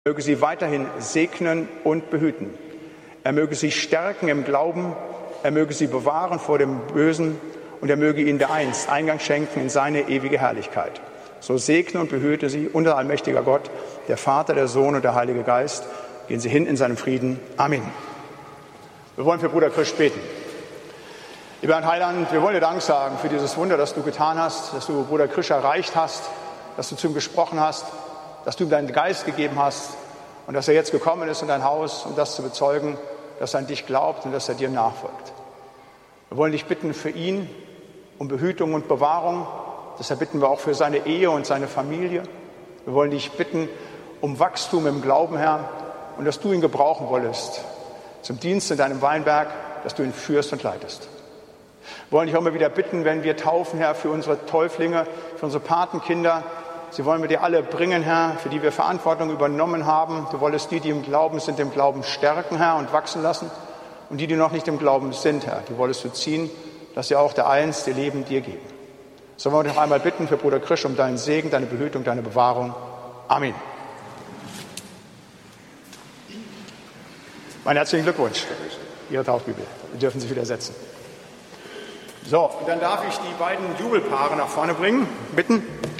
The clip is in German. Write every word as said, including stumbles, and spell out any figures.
Er möge sie weiterhin segnen und behüten. Er möge sie stärken im Glauben, er möge sie bewahren vor dem Bösen und er möge ihnen dereinst Eingang schenken in seine ewige Herrlichkeit. So segne und behüte sie, unser allmächtiger Gott, der Vater, der Sohn und der Heilige Geist. Gehen Sie hin in seinem Frieden. Amen. Wir wollen für Bruder Krisch beten. Lieber Herr Heiland, wir wollen dir Dank sagen für dieses Wunder, das du getan hast, dass du Bruder Krisch erreicht hast, dass du zu ihm gesprochen hast, dass du ihm deinen Geist gegeben hast und dass er jetzt gekommen ist in dein Haus, um das zu bezeugen, dass er an dich glaubt und dass er dir nachfolgt. Wir wollen dich bitten für ihn um Behütung und Bewahrung. Deshalb bitten wir auch für seine Ehe und seine Familie. Wir wollen dich bitten um Wachstum im Glauben, Herr, und dass du ihn gebrauchen wolltest zum Dienst in deinem Weinberg, dass du ihn führst und leitest. Wir wollen dich auch immer wieder bitten, wenn wir taufen, Herr, für unsere Täuflinge, für unsere Patenkinder. Sie wollen wir dir alle bringen, Herr, für die wir Verantwortung übernommen haben. Du wolltest die, die im Glauben sind, im Glauben stärken, Herr, und wachsen lassen. Und die, die noch nicht im Glauben sind, Herr, die wolltest du ziehen, dass sie auch der einst ihr Leben dir geben. So wollen wir noch einmal bitten für Bruder Krisch um deinen Segen, deine Behütung, deine Bewahrung. Amen. Meinen herzlichen Glückwunsch, Ihre Taufbibel. Wir dürfen sich wieder setzen. So, und dann darf ich die beiden Jubelpaare nach vorne bringen. Bitten.